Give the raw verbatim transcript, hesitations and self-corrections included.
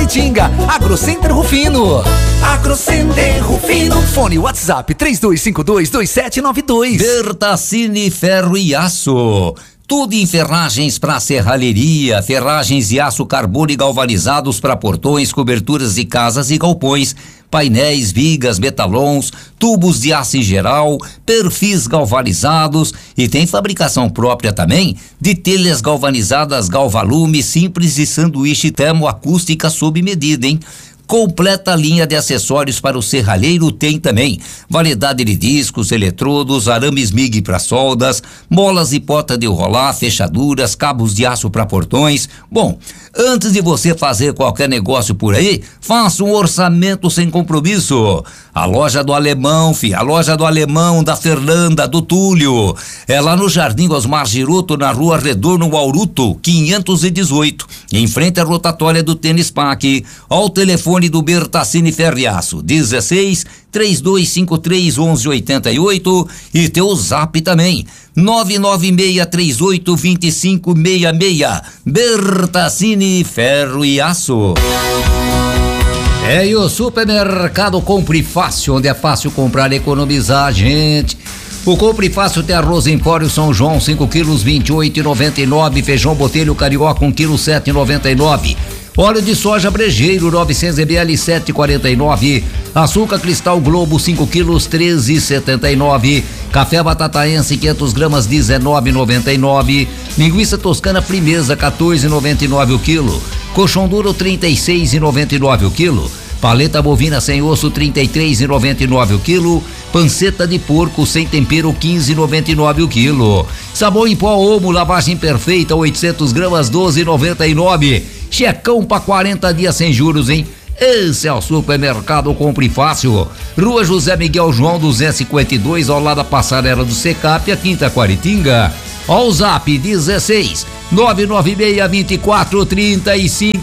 Quintaquaritinga, Agrocenter Rufino. Agrocenter Rufino. Fone WhatsApp três dois cinco dois, dois sete nove dois. Bertacini Ferro e Aço. Tudo em ferragens para serralheria, ferragens e aço carbono e galvanizados para portões, coberturas de casas e galpões, painéis, vigas, metalons, tubos de aço em geral, perfis galvanizados e tem fabricação própria também de telhas galvanizadas Galvalume, simples e sanduíche termoacústica sob medida, hein? Completa linha de acessórios para o serralheiro tem também. Variedade de discos, eletrodos, arames M I G para soldas, molas e porta de enrolar, fechaduras, cabos de aço para portões. Bom, antes de você fazer qualquer negócio por aí, faça um orçamento sem compromisso. A loja do Alemão, fi, a loja do Alemão, da Fernanda, do Túlio. É lá no Jardim Osmar Giroto, na Rua Retorno Auruto, quinhentos e dezoito, em frente à rotatória do Tênis Parque. Ao telefone do Bertacini Ferro e Aço, dezesseis, três dois cinco três, onze oitenta e oito, e teu zap também, nove nove seis três oito, dois cinco seis seis. Bertacini Ferro e Aço. É, e o supermercado Compre Fácil, onde é fácil comprar e economizar, gente. O Compre Fácil tem arroz Empório São João, cinco quilos, vinte e oito reais e noventa e nove centavos. Feijão Botelho Carioca, um quilo, sete reais e noventa e nove centavos. Óleo de soja Brejeiro, novecentos mililitros, sete reais e quarenta e nove centavos. Açúcar Cristal Globo, cinco quilos, treze reais e setenta e nove centavos. Café Batataense, quinhentas gramas, dezenove reais e noventa e nove centavos. Linguiça Toscana Frimeza, quatorze reais e noventa e nove centavos o quilo. Colchão Duro, trinta e seis reais e noventa e nove centavos o quilo. Paleta bovina sem osso, trinta e três reais e noventa e nove centavos o quilo. Panceta de porco sem tempero, quinze reais e noventa e nove centavos o quilo. Sabão em pó Omo, lavagem perfeita, oitocentas gramas, doze reais e noventa e nove centavos. Checão para quarenta dias sem juros, hein? Esse é o supermercado Compre Fácil. Rua José Miguel João, duzentos e cinquenta e dois, ao lado da passarela do Secap, a Quintaquaritinga. Ao zap dezesseis, nove nove seis, vinte e quatro, trinta e cinco.